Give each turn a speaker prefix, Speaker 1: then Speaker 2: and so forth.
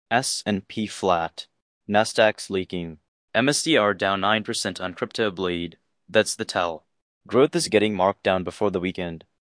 Speaker 1: S&P flat. Nasdaq's leaking. MSCR down 9% on crypto bleed. That's the tell. Growth is getting marked down before the weekend.